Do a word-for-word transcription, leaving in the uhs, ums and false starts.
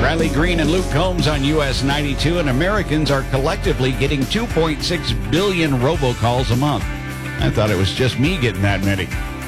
Riley Green and Luke Combs on U S ninety-two, and Americans are collectively getting two point six billion robocalls a month. I thought it was just me getting that many.